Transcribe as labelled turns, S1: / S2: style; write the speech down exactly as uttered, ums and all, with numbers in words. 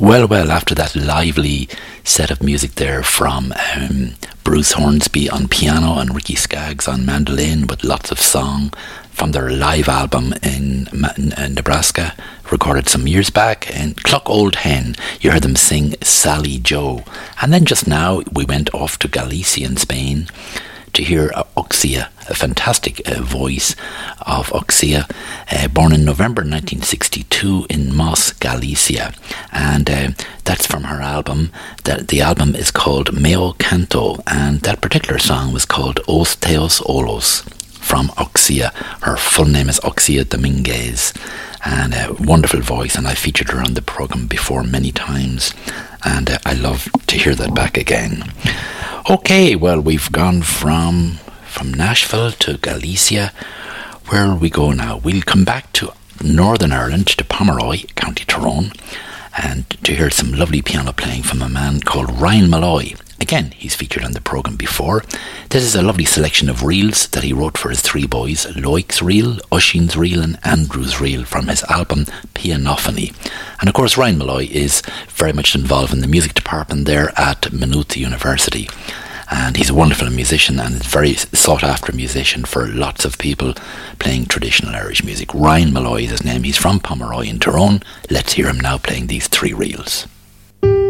S1: Well, well, after that lively set of music there from um, Bruce Hornsby on piano and Ricky Skaggs on mandolin with lots of song from their live album in, in Nebraska, recorded some years back, and Cluck Old Hen, you heard them sing Sally Joe. And then just now we went off to Galicia in Spain to hear uh, Oxia, a fantastic uh, voice of Oxia, uh, born in November nineteen sixty-two in Mos, Galicia, and uh, that's from her album. That the album is called Meo Canto, and that particular song was called Os Teos Olos, from Oxia. Her full name is Oxia Dominguez, and a wonderful voice, and I featured her on the programme before many times, and uh, I love to hear that back again. Okay, well, we've gone from from Nashville to Galicia. Where will we go now? We'll come back to Northern Ireland, to Pomeroy, County Tyrone, and to hear some lovely piano playing from a man called Ryan Malloy. Again, he's featured on the programme before. This is a lovely selection of reels that he wrote for his three boys, Loic's reel, Oisin's reel and Andrew's reel, from his album Pianophony. And of course, Ryan Malloy is very much involved in the music department there at Maynooth University. And he's a wonderful musician and a very sought after musician for lots of people playing traditional Irish music. Ryan Malloy is his name. He's from Pomeroy in Tyrone. Let's hear him now playing these three reels.